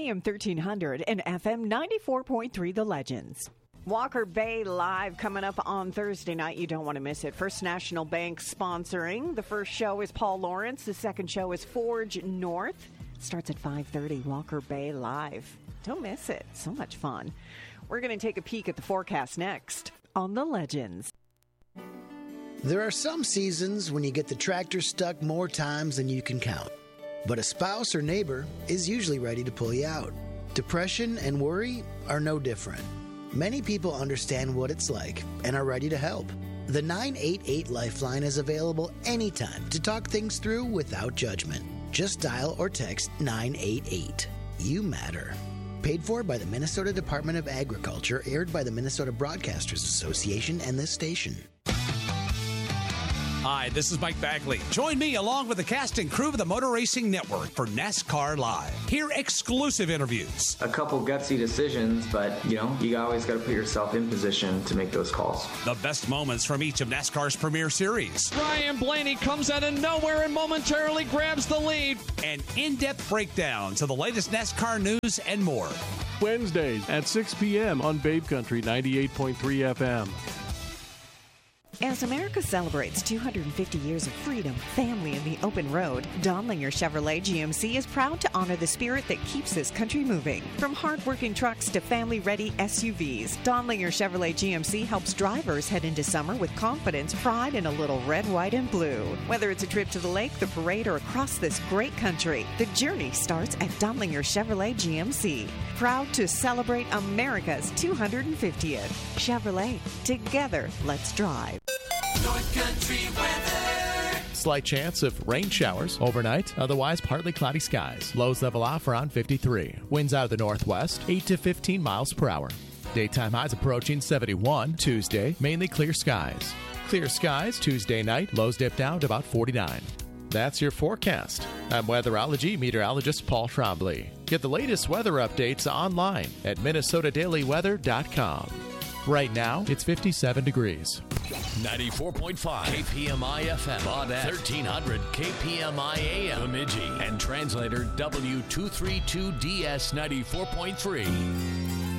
AM 1300 and FM 94.3 The Legends. Walker Bay Live coming up on Thursday night. You don't want to miss it. First National Bank sponsoring. The first show is Paul Lawrence. The second show is Forge North. Starts at 5:30. Walker Bay Live. Don't miss it. So much fun. We're going to take a peek at the forecast next on The Legends. There are some seasons when you get the tractor stuck more times than you can count. But a spouse or neighbor is usually ready to pull you out. Depression and worry are no different. Many people understand what it's like and are ready to help. The 988 Lifeline is available anytime to talk things through without judgment. Just dial or text 988. You matter. Paid for by the Minnesota Department of Agriculture, aired by the Minnesota Broadcasters Association and this station. Hi, this is Mike Bagley. Join me along with the cast and crew of the Motor Racing Network for NASCAR Live. Hear exclusive interviews. A couple gutsy decisions, but, you always got to put yourself in position to make those calls. The best moments from each of NASCAR's premier series. Ryan Blaney comes out of nowhere and momentarily grabs the lead. And in-depth breakdowns of the latest NASCAR news and more. Wednesdays at 6 p.m. on Babe Country 98.3 FM. As America celebrates 250 years of freedom, family, and the open road, Donlinger Chevrolet GMC is proud to honor the spirit that keeps this country moving. From hard-working trucks to family-ready SUVs, Donlinger Chevrolet GMC helps drivers head into summer with confidence, pride, and a little red, white, and blue. Whether it's a trip to the lake, the parade, or across this great country, the journey starts at Donlinger Chevrolet GMC. Proud to celebrate America's 250th. Chevrolet, together, let's drive. North Country weather. Slight chance of rain showers overnight, otherwise partly cloudy skies. Lows level off around 53. Winds out of the northwest, 8 to 15 miles per hour. Daytime highs approaching 71. Tuesday, mainly clear skies. Clear skies Tuesday night, lows dip down to about 49. That's your forecast. I'm weatherology meteorologist Paul Trombley. Get the latest weather updates online at minnesotadailyweather.com. Right now, it's 57 degrees. 94.5 KPMI FM on 1300 KPMI AM Bemidji and translator W232DS 94.3.